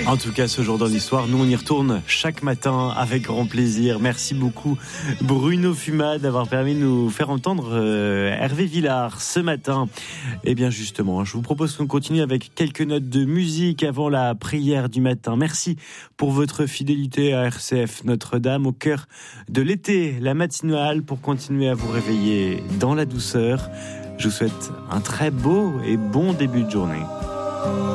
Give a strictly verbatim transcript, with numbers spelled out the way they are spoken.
En tout cas, ce jour dans l'histoire, nous on y retourne chaque matin avec grand plaisir. Merci beaucoup Bruno Fuma d'avoir permis de nous faire entendre euh, Hervé Villard ce matin. Et bien justement, je vous propose qu'on continue avec quelques notes de musique avant la prière du matin. Merci pour votre fidélité à R C F Notre-Dame au cœur de l'été, la matinale pour continuer à vous réveiller dans la douceur. Je vous souhaite un très beau et bon début de journée.